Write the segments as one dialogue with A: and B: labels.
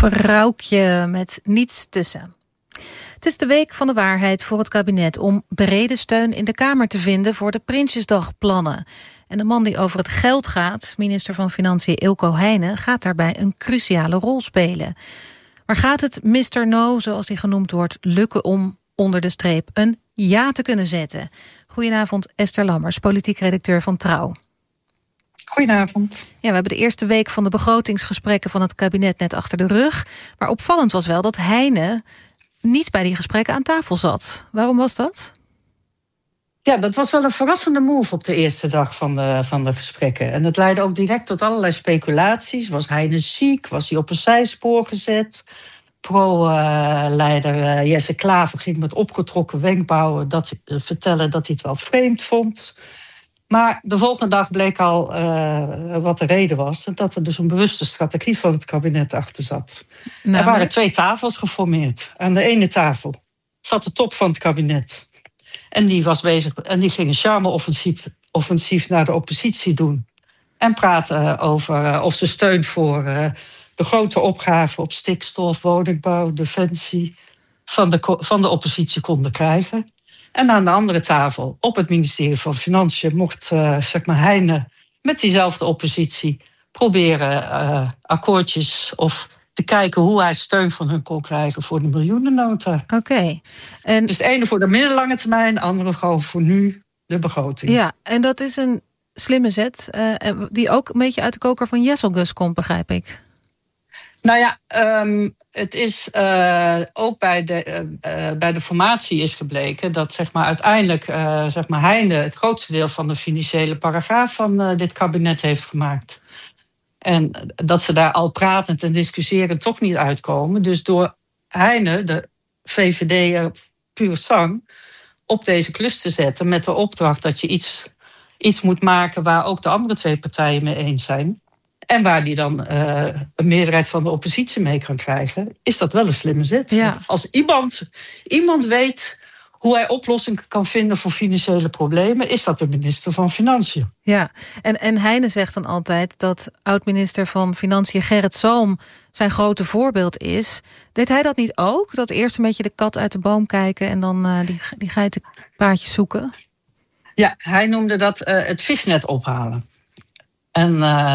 A: Vrouwtje met niets tussen. Het is de week van de waarheid voor het kabinet om brede steun in de Kamer te vinden voor de Prinsjesdagplannen. En de man die over het geld gaat, minister van Financiën Eelco Heijnen, gaat daarbij een cruciale rol spelen. Maar gaat het Mr. No, zoals hij genoemd wordt, lukken om onder de streep een ja te kunnen zetten? Goedenavond, Esther Lammers, politiek redacteur van Trouw.
B: Goedenavond.
A: Ja, we hebben de eerste week van de begrotingsgesprekken van het kabinet net achter de rug. Maar opvallend was wel dat Heijnen niet bij die gesprekken aan tafel zat. Waarom was dat?
B: Ja, dat was wel een verrassende move op de eerste dag van de gesprekken. En het leidde ook direct tot allerlei speculaties. Was Heijnen ziek? Was hij op een zijspoor gezet? Pro-leider Jesse Klaver ging met opgetrokken wenkbrauwen vertellen dat hij het wel vreemd vond. Maar de volgende dag bleek al wat de reden was. En dat er dus een bewuste strategie van het kabinet achter zat. Er waren 2 tafels geformeerd. Aan de ene tafel zat de top van het kabinet. En die was bezig en die ging een charme-offensief naar de oppositie doen. En praten over of ze steun voor de grote opgaven op stikstof, woningbouw, defensie van de oppositie konden krijgen. En aan de andere tafel, op het ministerie van Financiën, mocht Heijnen met diezelfde oppositie proberen akkoordjes of te kijken hoe hij steun van hun kon krijgen voor de miljoenennota.
A: Oké.
B: Dus de ene voor de middellange termijn, de andere gewoon voor nu de begroting.
A: Ja, en dat is een slimme zet die ook een beetje uit de koker van Jesselgus komt, begrijp ik.
B: Nou ja, het is ook bij de formatie is gebleken dat uiteindelijk Heijnen het grootste deel van de financiële paragraaf van dit kabinet heeft gemaakt. En dat ze daar al pratend en discussiërend toch niet uitkomen. Dus door Heijnen, de VVD puur sang, op deze klus te zetten met de opdracht dat je iets moet maken waar ook de andere 2 partijen mee eens zijn. En waar die dan een meerderheid van de oppositie mee kan krijgen, is dat wel een slimme zet.
A: Ja.
B: Als iemand weet hoe hij oplossingen kan vinden voor financiële problemen, is dat de minister van Financiën.
A: Ja, en Heijnen zegt dan altijd dat oud-minister van Financiën Gerrit Salm zijn grote voorbeeld is. Deed hij dat niet ook? Dat eerst een beetje de kat uit de boom kijken en dan die geitenpaadjes zoeken? Ja,
B: hij noemde dat het visnet ophalen. En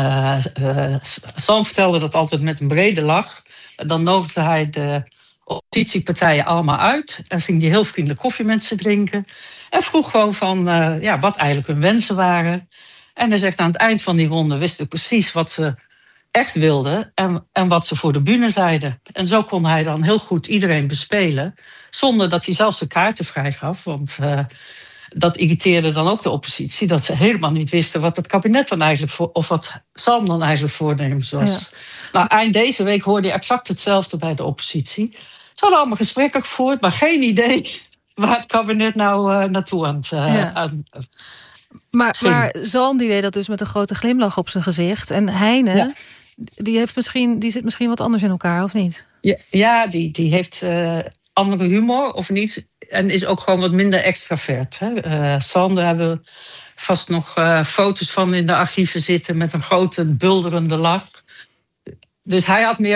B: Salm vertelde dat altijd met een brede lach. Dan nodigde hij de oppositiepartijen allemaal uit. En ging hij heel vriendelijk koffie met ze drinken. En vroeg gewoon van wat eigenlijk hun wensen waren. En hij zegt aan het eind van die ronde wist ik precies wat ze echt wilden. En wat ze voor de bühne zeiden. En zo kon hij dan heel goed iedereen bespelen. Zonder dat hij zelfs de kaarten vrijgaf. Want dat irriteerde dan ook de oppositie. Dat ze helemaal niet wisten wat het kabinet dan eigenlijk of wat Salm dan eigenlijk voornemens was. Ja. Nou, eind deze week hoorde je exact hetzelfde bij de oppositie. Ze hadden allemaal gesprekken gevoerd, maar geen idee waar het kabinet nou naartoe aan
A: Maar Salm die deed dat dus met een grote glimlach op zijn gezicht. En Heijnen, die zit misschien wat anders in elkaar, of niet?
B: Ja, die heeft andere humor, of niet. En is ook gewoon wat minder extravert. Salm, daar hebben we vast nog foto's van in de archieven zitten met een grote bulderende lach. Dus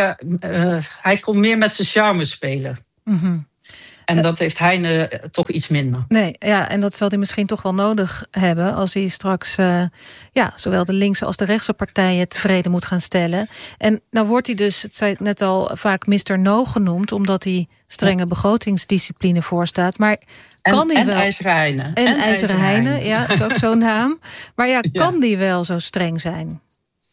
B: hij kon meer met zijn charme spelen. Mm-hmm. En dat heeft Heijnen toch iets minder.
A: Nee, ja, en dat zal hij misschien toch wel nodig hebben als hij straks zowel de linkse als de rechtse partijen tevreden moet gaan stellen. En nou wordt hij dus, het zei ik net al, vaak Mr. No genoemd, omdat hij strenge begrotingsdiscipline voorstaat. Maar kan hij wel?
B: IJzeren Heijnen.
A: En IJzeren Heijnen, ja, dat is ook zo'n naam. Maar kan die wel zo streng zijn?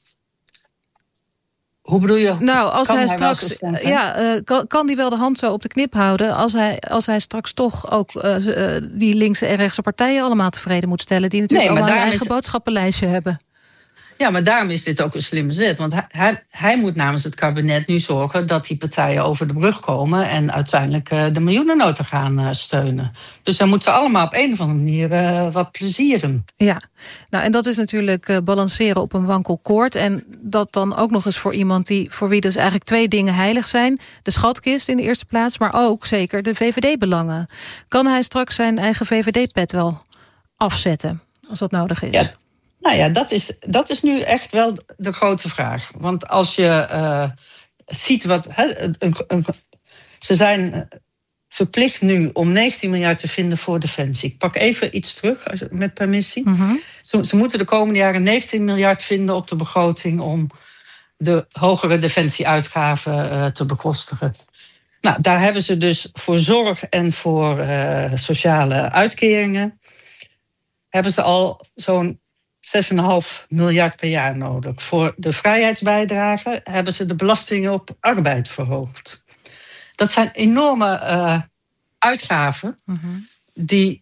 B: Hoe bedoel je?
A: Nou, als hij straks kan die wel de hand zo op de knip houden als hij straks toch ook die linkse en rechtse partijen allemaal tevreden moet stellen, die natuurlijk allemaal hun eigen boodschappenlijstje hebben.
B: Ja, maar daarom is dit ook een slimme zet. Want hij moet namens het kabinet nu zorgen dat die partijen over de brug komen en uiteindelijk de miljoenennota gaan steunen. Dus hij moet ze allemaal op een of andere manier wat plezieren.
A: Ja, nou en dat is natuurlijk balanceren op een wankel koord. En dat dan ook nog eens voor iemand voor wie dus eigenlijk 2 dingen heilig zijn. De schatkist in de eerste plaats, maar ook zeker de VVD-belangen. Kan hij straks zijn eigen VVD-pet wel afzetten, als dat nodig is?
B: Ja. Nou ja, dat is nu echt wel de grote vraag. Want als je ziet wat... Ze zijn verplicht nu om 19 miljard te vinden voor defensie. Ik pak even iets terug, met permissie.
A: Mm-hmm.
B: Ze moeten de komende jaren 19 miljard vinden op de begroting om de hogere defensieuitgaven te bekostigen. Nou, daar hebben ze dus voor zorg en voor sociale uitkeringen hebben ze al zo'n 6,5 miljard per jaar nodig. Voor de vrijheidsbijdrage hebben ze de belastingen op arbeid verhoogd. Dat zijn enorme uitgaven die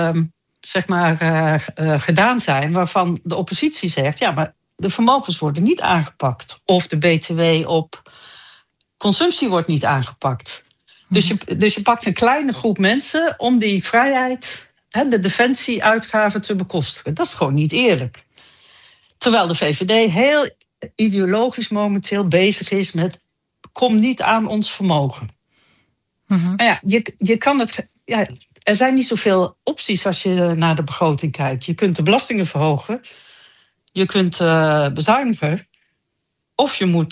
B: gedaan zijn, waarvan de oppositie zegt, ja, maar de vermogens worden niet aangepakt. Of de BTW op consumptie wordt niet aangepakt. Dus je pakt een kleine groep mensen om die vrijheid, de defensieuitgaven te bekostigen. Dat is gewoon niet eerlijk. Terwijl de VVD heel ideologisch momenteel bezig is met kom niet aan ons vermogen. Ja, je kan het. Ja, er zijn niet zoveel opties als je naar de begroting kijkt. Je kunt de belastingen verhogen. Je kunt bezuinigen. Of je moet.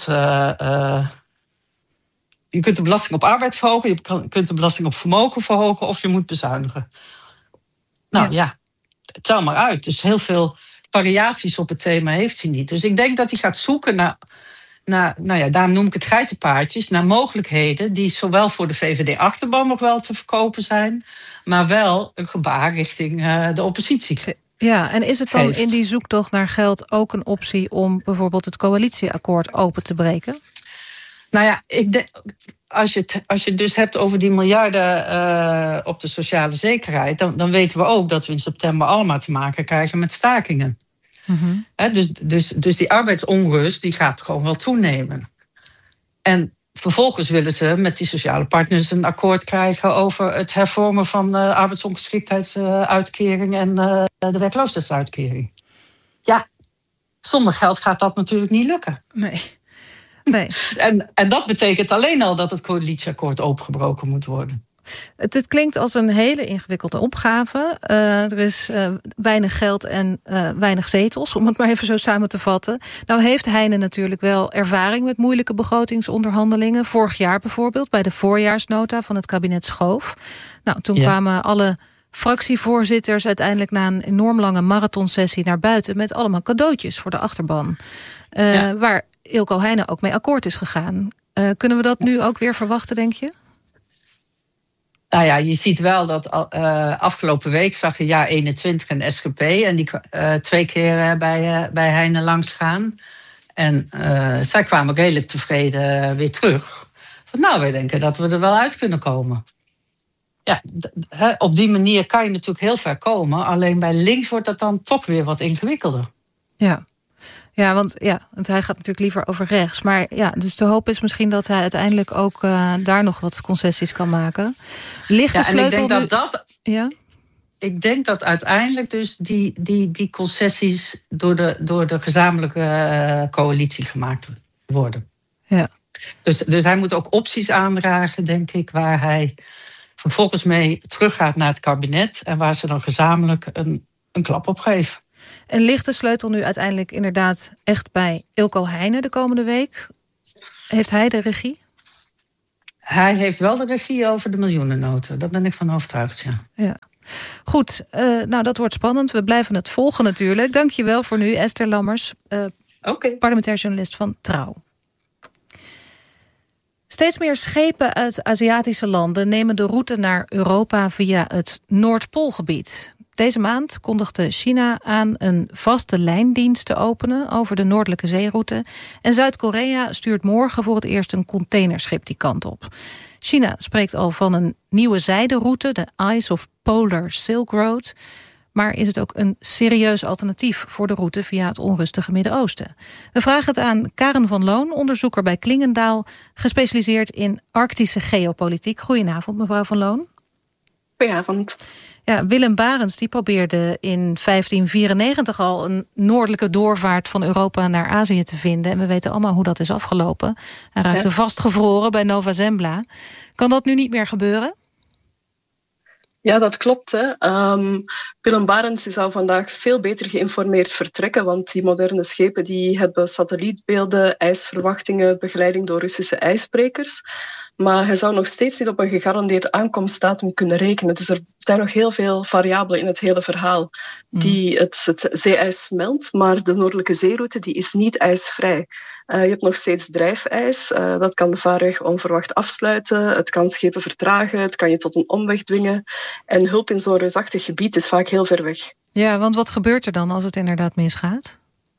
B: Je kunt de belasting op arbeid verhogen. Je kunt de belasting op vermogen verhogen. Of je moet bezuinigen. Nou ja, tel maar uit. Dus heel veel variaties op het thema heeft hij niet. Dus ik denk dat hij gaat zoeken naar daarom noem ik het geitenpaardjes, naar mogelijkheden die zowel voor de VVD-achterban nog wel te verkopen zijn, maar wel een gebaar richting de oppositie.
A: Ja, en is het dan in die zoektocht naar geld ook een optie om bijvoorbeeld het coalitieakkoord open te breken?
B: Nou ja, ik denk, als je het dus hebt over die miljarden op de sociale zekerheid, dan weten we ook dat we in september allemaal te maken krijgen met stakingen. Dus die arbeidsonrust die gaat gewoon wel toenemen. En vervolgens willen ze met die sociale partners een akkoord krijgen over het hervormen van de arbeidsongeschiktheidsuitkering en de werkloosheidsuitkering. Ja, zonder geld gaat dat natuurlijk niet lukken.
A: Nee.
B: En dat betekent alleen al dat het coalitieakkoord opengebroken moet worden.
A: Het klinkt als een hele ingewikkelde opgave. Er is weinig geld en weinig zetels, om het maar even zo samen te vatten. Nou heeft Heine natuurlijk wel ervaring met moeilijke begrotingsonderhandelingen. Vorig jaar bijvoorbeeld, bij de voorjaarsnota van het kabinet Schoof. Nou, toen kwamen alle fractievoorzitters uiteindelijk na een enorm lange marathonsessie naar buiten met allemaal cadeautjes voor de achterban. Waar Ilko Heine ook mee akkoord is gegaan. Kunnen we dat nu ook weer verwachten, denk je?
B: Nou ja, je ziet wel dat afgelopen week zag je jaar 21 een SGP en die 2 keer bij Heine langs gaan. En zij kwamen redelijk tevreden weer terug. Van, wij denken dat we er wel uit kunnen komen. Ja, op die manier kan je natuurlijk heel ver komen. Alleen bij links wordt dat dan toch weer wat ingewikkelder.
A: Ja, want hij gaat natuurlijk liever over rechts. Maar ja, dus de hoop is misschien dat hij uiteindelijk ook daar nog wat concessies kan maken. Ligt de sleutel
B: ik denk dat uiteindelijk dus die concessies door de gezamenlijke coalitie gemaakt worden.
A: Ja.
B: Dus hij moet ook opties aandragen, denk ik, waar hij vervolgens mee teruggaat naar het kabinet en waar ze dan gezamenlijk een klap op geven.
A: En ligt de sleutel nu uiteindelijk inderdaad echt bij Ilko Heine de komende week? Heeft hij de regie?
B: Hij heeft wel de regie over de miljoenennota. Daar ben ik van overtuigd,
A: ja. Goed, dat wordt spannend. We blijven het volgen natuurlijk. Dank je wel voor nu, Esther Lammers, parlementair journalist van Trouw. Steeds meer schepen uit Aziatische landen nemen de route naar Europa via het Noordpoolgebied. Deze maand kondigde China aan een vaste lijndienst te openen over de Noordelijke Zeeroute. En Zuid-Korea stuurt morgen voor het eerst een containerschip die kant op. China spreekt al van een nieuwe zijderoute, de Eyes of Polar Silk Road. Maar is het ook een serieus alternatief voor de route via het onrustige Midden-Oosten? We vragen het aan Karen van Loon, onderzoeker bij Klingendaal, gespecialiseerd in Arctische geopolitiek. Goedenavond, mevrouw van Loon.
C: Goedenavond.
A: Ja, Willem Barents die probeerde in 1594 al een noordelijke doorvaart van Europa naar Azië te vinden. En we weten allemaal hoe dat is afgelopen. Hij raakte vastgevroren bij Nova Zembla. Kan dat nu niet meer gebeuren?
C: Ja, dat klopt. Hè. Willem Barents zou vandaag veel beter geïnformeerd vertrekken, want die moderne schepen die hebben satellietbeelden, ijsverwachtingen, begeleiding door Russische ijsbrekers. Maar hij zou nog steeds niet op een gegarandeerde aankomstdatum kunnen rekenen. Dus er zijn nog heel veel variabelen in het hele verhaal die het zeeijs meldt, maar de Noordelijke Zeeroute die is niet ijsvrij. Je hebt nog steeds drijfijs. Dat kan de vaarweg onverwacht afsluiten. Het kan schepen vertragen. Het kan je tot een omweg dwingen. En hulp in zo'n reusachtig gebied is vaak heel ver weg.
A: Ja, want wat gebeurt er dan als het inderdaad misgaat?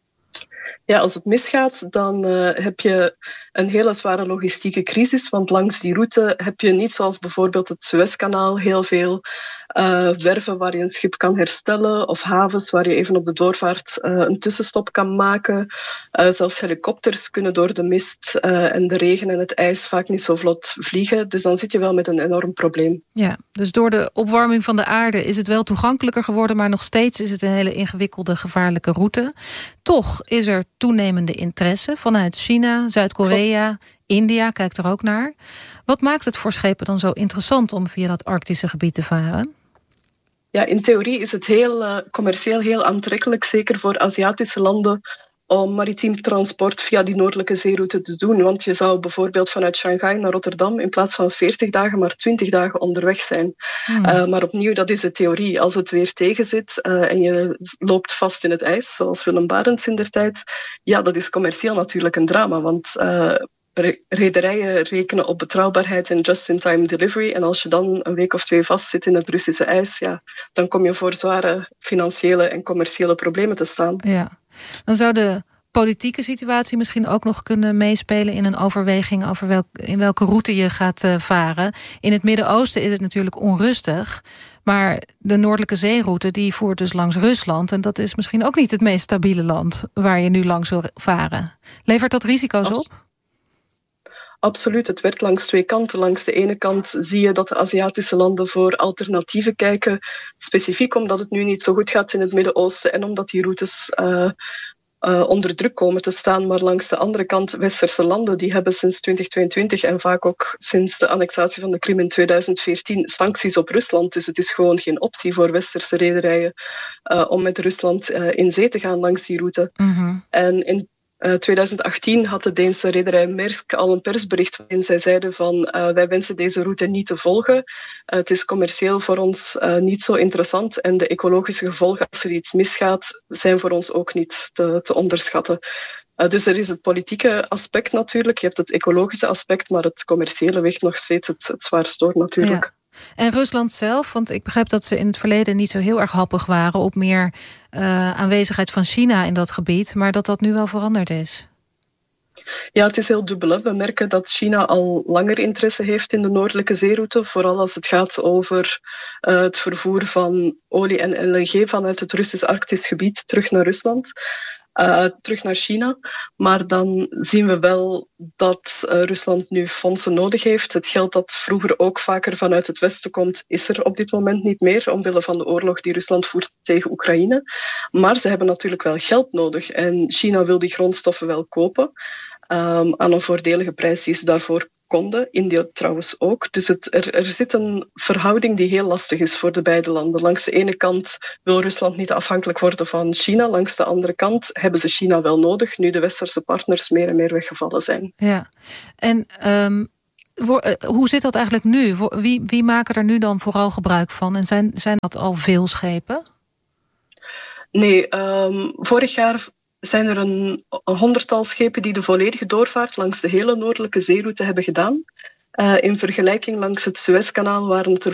C: Ja, als het misgaat, dan heb je een hele zware logistieke crisis. Want langs die route heb je niet zoals bijvoorbeeld het Suezkanaal heel veel werven waar je een schip kan herstellen of havens waar je even op de doorvaart een tussenstop kan maken. Zelfs helikopters kunnen door de mist en de regen en het ijs vaak niet zo vlot vliegen. Dus dan zit je wel met een enorm probleem.
A: Ja, dus door de opwarming van de aarde is het wel toegankelijker geworden, maar nog steeds is het een hele ingewikkelde, gevaarlijke route. Toch is er toenemende interesse vanuit China, Zuid-Korea, India kijkt er ook naar. Wat maakt het voor schepen dan zo interessant om via dat Arctische gebied te varen?
C: Ja, in theorie is het commercieel heel aantrekkelijk, zeker voor Aziatische landen, om maritiem transport via die Noordelijke Zeeroute te doen. Want je zou bijvoorbeeld vanuit Shanghai naar Rotterdam in plaats van 40 dagen maar 20 dagen onderweg zijn. Maar opnieuw, dat is de theorie. Als het weer tegenzit en je loopt vast in het ijs, zoals Willem Barents indertijd, ja, dat is commercieel natuurlijk een drama, want rederijen rekenen op betrouwbaarheid en just-in-time delivery. En als je dan een week of 2 vastzit in het Russische ijs, ja, dan kom je voor zware financiële en commerciële problemen te staan.
A: Ja, dan zou de politieke situatie misschien ook nog kunnen meespelen in een overweging over in welke route je gaat varen. In het Midden-Oosten is het natuurlijk onrustig, maar de Noordelijke Zeeroute die voert dus langs Rusland en dat is misschien ook niet het meest stabiele land waar je nu langs wil varen. Levert dat risico's op?
C: Absoluut, het werkt langs 2 kanten. Langs de ene kant zie je dat de Aziatische landen voor alternatieven kijken, specifiek omdat het nu niet zo goed gaat in het Midden-Oosten en omdat die routes onder druk komen te staan. Maar langs de andere kant, westerse landen, die hebben sinds 2022 en vaak ook sinds de annexatie van de Krim in 2014 sancties op Rusland. Dus het is gewoon geen optie voor westerse rederijen om met Rusland in zee te gaan langs die route. En in 2018 had de Deense rederij Maersk al een persbericht waarin zij zeiden van wij wensen deze route niet te volgen. Het is commercieel voor ons niet zo interessant en de ecologische gevolgen als er iets misgaat zijn voor ons ook niet te onderschatten. Dus er is het politieke aspect natuurlijk, je hebt het ecologische aspect, maar het commerciële weegt nog steeds het zwaarst door natuurlijk.
A: Ja. En Rusland zelf, want ik begrijp dat ze in het verleden niet zo heel erg happig waren op meer aanwezigheid van China in dat gebied, maar dat nu wel veranderd is.
C: Ja, het is heel dubbel. Hè. We merken dat China al langer interesse heeft in de Noordelijke Zeeroute, vooral als het gaat over het vervoer van olie en LNG vanuit het Russisch-Arktisch gebied terug naar Rusland. Terug naar China. Maar dan zien we wel dat Rusland nu fondsen nodig heeft. Het geld dat vroeger ook vaker vanuit het Westen komt, is er op dit moment niet meer, omwille van de oorlog die Rusland voert tegen Oekraïne. Maar ze hebben natuurlijk wel geld nodig. En China wil die grondstoffen wel kopen aan een voordelige prijs die ze daarvoor konden. India trouwens ook. Dus er zit een verhouding die heel lastig is voor de beide landen. Langs de ene kant wil Rusland niet afhankelijk worden van China. Langs de andere kant hebben ze China wel nodig, nu de westerse partners meer en meer weggevallen zijn. Ja.
A: En hoe zit dat eigenlijk nu? Wie maken er nu dan vooral gebruik van? En zijn dat al veel schepen?
C: Nee, vorig jaar zijn er een 100-tal schepen die de volledige doorvaart langs de hele Noordelijke Zeeroute hebben gedaan. In vergelijking langs het Suezkanaal waren het er